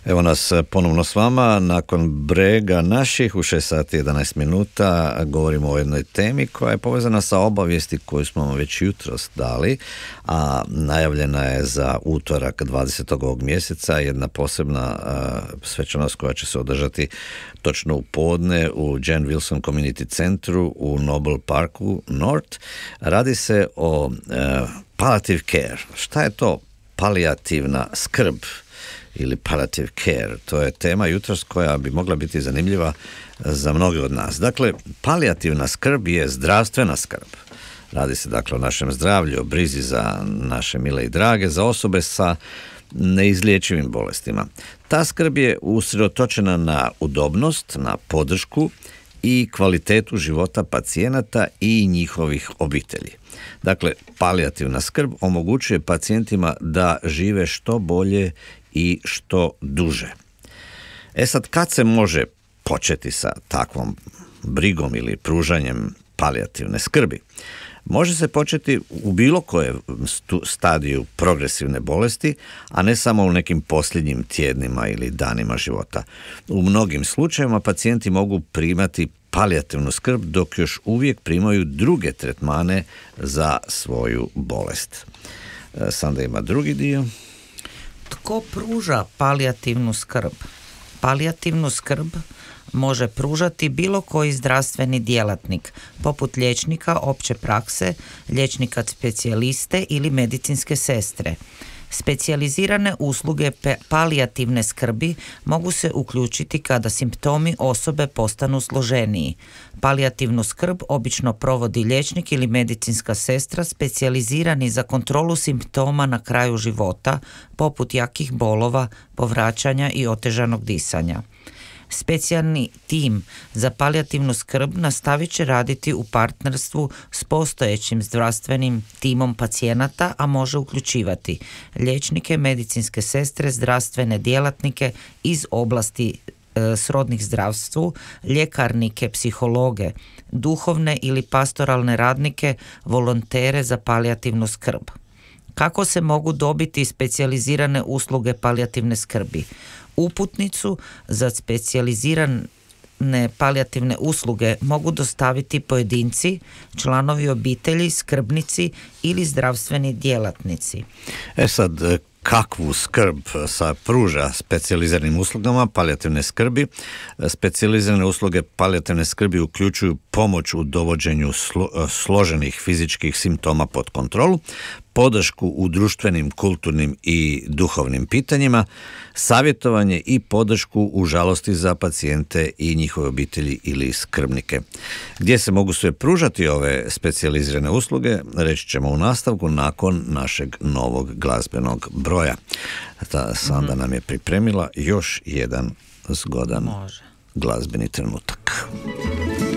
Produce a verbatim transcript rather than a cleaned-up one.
Evo nas ponovno s vama nakon brega naših u šest sati i jedanaest minuta. Govorimo o jednoj temi koja je povezana sa obavijesti koju smo vam već jutros dali, a najavljena je za utorak dvadesetog ovog mjeseca jedna posebna a, svečanost koja će se održati točno u podne u Jan Wilson Community Centru u Noble Parku North. Radi se o a, palliative care. Šta je to palijativna skrb ili palliative care? To je tema jutros koja bi mogla biti zanimljiva za mnoge od nas. Dakle, palijativna skrb je zdravstvena skrb. Radi se dakle o našem zdravlju, o brizi za naše mile i drage, za osobe sa neizliječivim bolestima. Ta skrb je usredotočena na udobnost, na podršku i kvalitetu života pacijenata i njihovih obitelji. Dakle, palijativna skrb omogućuje pacijentima da žive što bolje i što duže. E sad, kad se može početi sa takvom brigom ili pružanjem palijativne skrbi? Može se početi u bilo kojem stadiju progresivne bolesti, a ne samo u nekim posljednjim tjednima ili danima života. U mnogim slučajevima pacijenti mogu primati palijativnu skrb dok još uvijek primaju druge tretmane za svoju bolest. Sanda ima drugi dio. Tko pruža palijativnu skrb? Palijativnu skrb može pružati bilo koji zdravstveni djelatnik, poput liječnika opće prakse, liječnika specijaliste ili medicinske sestre. Specijalizirane usluge palijativne skrbi mogu se uključiti kada simptomi osobe postanu složeniji. Palijativnu skrb obično provodi liječnik ili medicinska sestra specijalizirani za kontrolu simptoma na kraju života, poput jakih bolova, povraćanja i otežanog disanja. Specijalni tim za palijativnu skrb nastavit će raditi u partnerstvu s postojećim zdravstvenim timom pacijenata, a može uključivati liječnike, medicinske sestre, zdravstvene djelatnike iz oblasti e, srodnih zdravstvu, ljekarnike, psihologe, duhovne ili pastoralne radnike, volontere za palijativnu skrb. Kako se mogu dobiti specijalizirane usluge palijativne skrbi? Uputnicu za specijalizirane palijativne usluge mogu dostaviti pojedinci, članovi obitelji, skrbnici ili zdravstveni djelatnici. E sad, kakvu skrb sa pruža specijaliziranim uslugama palijativne skrbi? Specijalizirane usluge palijativne skrbi uključuju pomoć u dovođenju slo, složenih fizičkih simptoma pod kontrolu, podršku u društvenim, kulturnim i duhovnim pitanjima, savjetovanje i podršku u žalosti za pacijente i njihove obitelji ili skrbnike. Gdje se mogu sve pružati ove specijalizirane usluge, reći ćemo u nastavku nakon našeg novog glazbenog broja. Ta Sanda nam je pripremila još jedan zgodan Može. glazbeni trenutak.